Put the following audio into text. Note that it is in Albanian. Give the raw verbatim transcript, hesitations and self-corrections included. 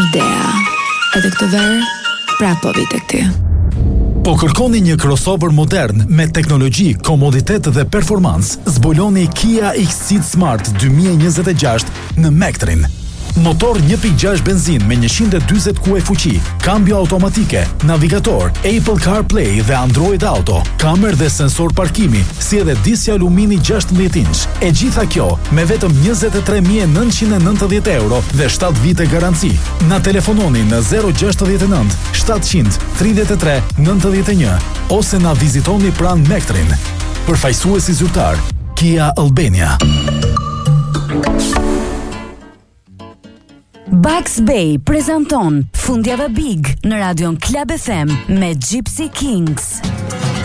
Idea. Edhe këtë verë, pra po vi tek ty. Po kërkoni një crossover modern me teknologji, komoditet dhe performancë, zbuloni Kia X-Ceed Smart dy mijë e njëzet e gjashtë në Mektrin. Motor një pikë gjashtë benzin me njëqind e dyzet kuaj fuqi, kambjo automatike, navigator, Apple CarPlay dhe Android Auto, kamer dhe sensor parkimi, si edhe disja alumini gjashtëdhjetë inç. E gjitha kjo me vetëm njëzet e tre mijë e nëntëqind e nëntëdhjetë euro dhe shtatë vite garanci. Na telefononi në zero gjasht nënt shtatëqind tridhjetë e tre nëntëdhjetë e një ose na vizitoni pranë Mektrin. Përfaqësuesi zyrtar Kia Albania. Bugs Bay prezanton Fundjava Big në Radion Club F M me Gypsy Kings.